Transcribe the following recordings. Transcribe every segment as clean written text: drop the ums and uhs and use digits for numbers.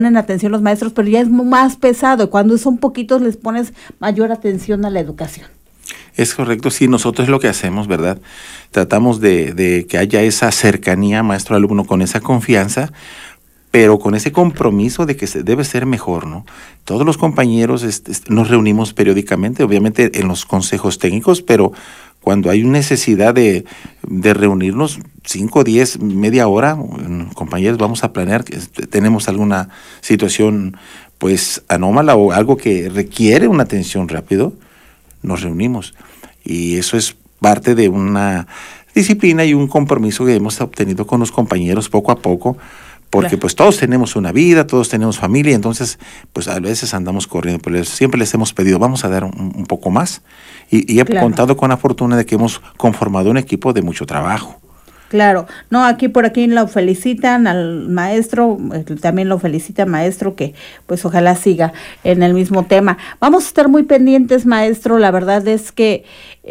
ponen atención los maestros, pero ya es más pesado. Cuando son poquitos les pones mayor atención a la educación. Es correcto, sí, nosotros lo que hacemos, ¿verdad? Tratamos de que haya esa cercanía maestro-alumno con esa confianza, pero con ese compromiso de que se debe ser mejor, ¿no? Todos los compañeros nos reunimos periódicamente, obviamente en los consejos técnicos, pero cuando hay necesidad de reunirnos 5, 10, media hora, compañeros, vamos a planear que tenemos alguna situación pues anómala o algo que requiere una atención rápido, nos reunimos. Y eso es parte de una disciplina y un compromiso que hemos obtenido con los compañeros poco a poco, porque claro, pues todos tenemos una vida, todos tenemos familia, entonces pues a veces andamos corriendo, pero siempre les hemos pedido, vamos a dar un poco más, y he claro, contado con la fortuna de que hemos conformado un equipo de mucho trabajo. Claro, no, por aquí lo felicitan al maestro, también lo felicita maestro, que pues ojalá siga en el mismo tema. Vamos a estar muy pendientes, maestro, la verdad es que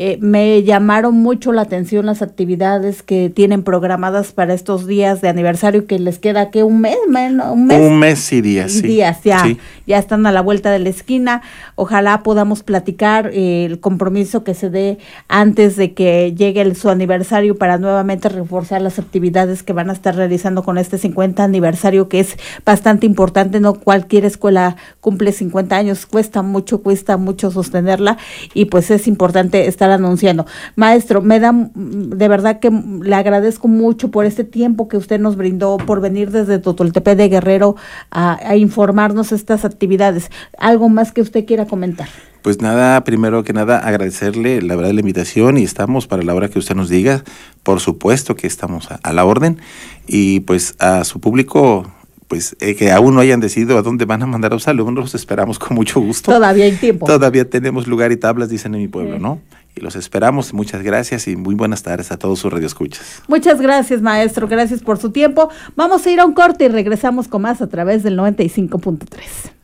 me llamaron mucho la atención las actividades que tienen programadas para estos días de aniversario, que les queda, ¿qué? ¿Un mes? ¿Un mes y días, sí. Días, ya están a la vuelta de la esquina. Ojalá podamos platicar el compromiso que se dé antes de que llegue su aniversario para nuevamente reforzar las actividades que van a estar realizando con este 50 aniversario, que es bastante importante. No cualquier escuela cumple 50 años, cuesta mucho sostenerla, y pues es importante estar anunciando. Maestro, de verdad que le agradezco mucho por este tiempo que usted nos brindó, por venir desde Totoltepec de Guerrero a informarnos estas actividades. ¿Algo más que usted quiera comentar? Pues nada, primero que nada agradecerle la verdad la invitación, y estamos para la hora que usted nos diga, por supuesto que estamos a la orden, y pues a su público, pues que aún no hayan decidido a dónde van a mandar a los alumnos, los esperamos con mucho gusto. Todavía hay tiempo. Todavía tenemos lugar y tablas, dicen en mi pueblo, ¿no? Y los esperamos, muchas gracias y muy buenas tardes a todos sus radioescuchas. Muchas gracias, maestro, gracias por su tiempo. Vamos a ir a un corte y regresamos con más a través del 95.3.